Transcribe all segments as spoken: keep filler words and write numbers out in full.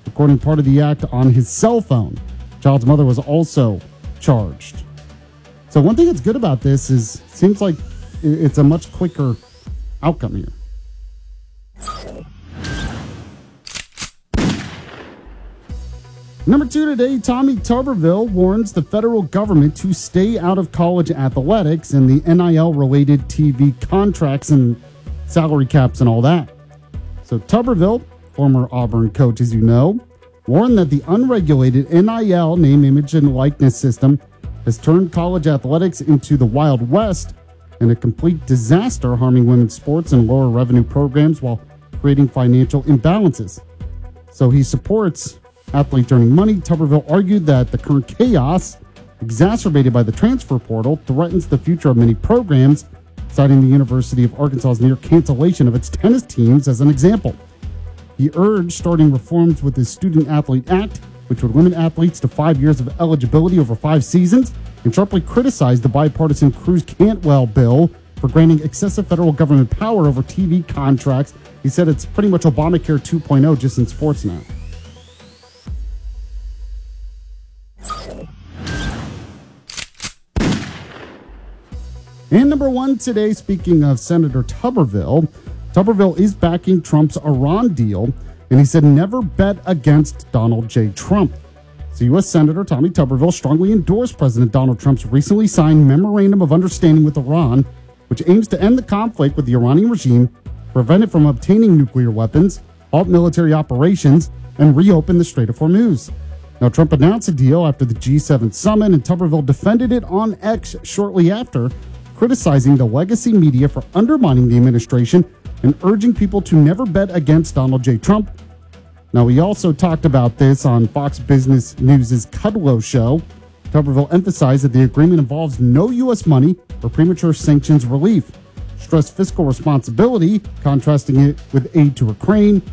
recording part of the act on his cell phone. The child's mother was also charged. So one thing that's good about this is it seems like it's a much quicker outcome here. Number two today, Tommy Tuberville warns the federal government to stay out of college athletics and the N I L-related T V contracts and salary caps and all that. So Tuberville, former Auburn coach, as you know, warned that the unregulated N I L, name, image, and likeness system, has turned college athletics into the Wild West and a complete disaster, harming women's sports and lower revenue programs while creating financial imbalances. So he supports athletes earning money. Tuberville argued that the current chaos, exacerbated by the transfer portal, threatens the future of many programs, citing the University of Arkansas's near cancellation of its tennis teams as an example. He urged starting reforms with his Student Athlete Act, which would limit athletes to five years of eligibility over five seasons, and sharply criticized the bipartisan Cruz-Cantwell bill for granting excessive federal government power over T V contracts. He said it's pretty much Obamacare two point oh just in sports now. And number one today, speaking of Senator Tuberville, Tuberville is backing Trump's Iran deal, and he said never bet against Donald J. Trump. So U S. Senator Tommy Tuberville strongly endorsed President Donald Trump's recently signed Memorandum of Understanding with Iran, which aims to end the conflict with the Iranian regime, prevent it from obtaining nuclear weapons, halt military operations, and reopen the Strait of Hormuz. Now, Trump announced a deal after the G seven summit, and Tuberville defended it on X shortly after, criticizing the legacy media for undermining the administration and urging people to never bet against Donald J. Trump. Now, we also talked about this on Fox Business News' Kudlow show. Tuberville emphasized that the agreement involves no U S money or premature sanctions relief, stressed fiscal responsibility, contrasting it with aid to Ukraine,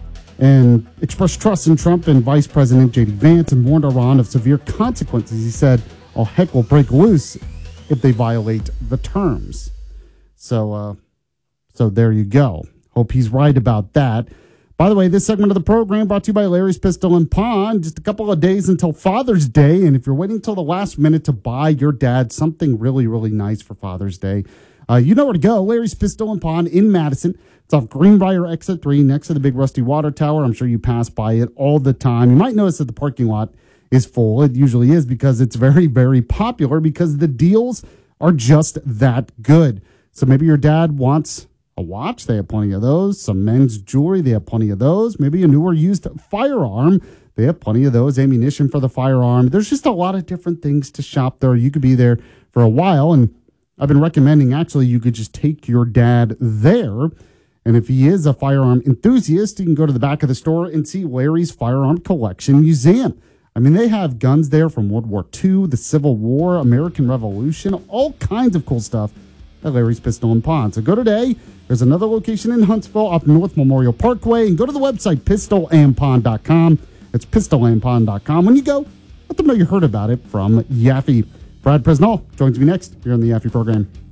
and expressed trust in Trump and Vice President J D Vance and warned Iran of severe consequences. He said, "Oh, heck will break loose if they violate the terms." So, uh, so there you go. Hope he's right about that. By the way, this segment of the program brought to you by Larry's Pistol and Pawn. Just a couple of days until Father's Day, and if you're waiting till the last minute to buy your dad something really, really nice for Father's Day, uh, you know where to go. Larry's Pistol and Pawn in Madison. It's off Greenbrier Exit three, next to the big rusty water tower. I'm sure you pass by it all the time. You might notice that the parking lot is full. It usually is because it's very, very popular because the deals are just that good. So maybe your dad wants a watch. They have plenty of those. Some men's jewelry. They have plenty of those. Maybe a newer used firearm. They have plenty of those. Ammunition for the firearm. There's just a lot of different things to shop there. You could be there for a while. And I've been recommending actually you could just take your dad there. And if he is a firearm enthusiast, you can go to the back of the store and see Larry's Firearm Collection Museum. I mean, they have guns there from World War Two, the Civil War, American Revolution, all kinds of cool stuff at Larry's Pistol and Pawn. So go today. There's another location in Huntsville off North Memorial Parkway. And go to the website, pistol and pawn dot com. It's pistol and pawn dot com. When you go, let them know you heard about it from Yaffe. Brad Presnell joins me next here on the Yaffe program.